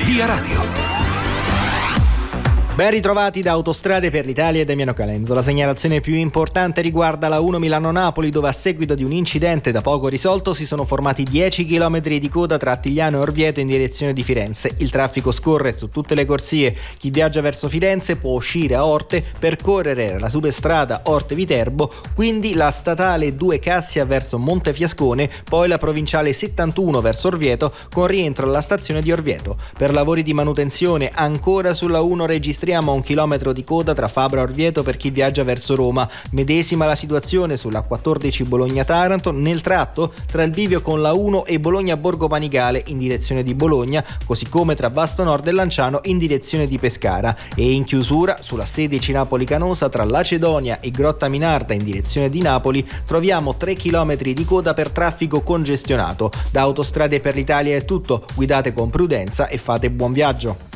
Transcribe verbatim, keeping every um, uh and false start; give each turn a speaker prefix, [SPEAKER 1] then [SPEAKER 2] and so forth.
[SPEAKER 1] Via Radio.
[SPEAKER 2] Ben ritrovati da Autostrade per l'Italia e Damiano Calenzo. La segnalazione più importante riguarda la uno Milano-Napoli, dove a seguito di un incidente da poco risolto si sono formati dieci chilometri di coda tra Attigliano e Orvieto in direzione di Firenze. Il traffico scorre su tutte le corsie. Chi viaggia verso Firenze può uscire a Orte, percorrere la superstrada Orte-Viterbo, quindi la statale due Cassia verso Montefiascone, poi la provinciale settantuno verso Orvieto con rientro alla stazione di Orvieto. Per lavori di manutenzione ancora sulla uno registriamo a un chilometro di coda tra Fabra e Orvieto per chi viaggia verso Roma. Medesima la situazione sulla quattordici Bologna-Taranto nel tratto tra il bivio con la uno e Bologna-Borgo Panigale in direzione di Bologna, così come tra Vasto Nord e Lanciano in direzione di Pescara. E in chiusura sulla sedici Napoli-Canosa tra Lacedonia e Grotta Minarda in direzione di Napoli troviamo tre chilometri di coda per traffico congestionato. Da Autostrade per l'Italia è tutto, guidate con prudenza e fate buon viaggio.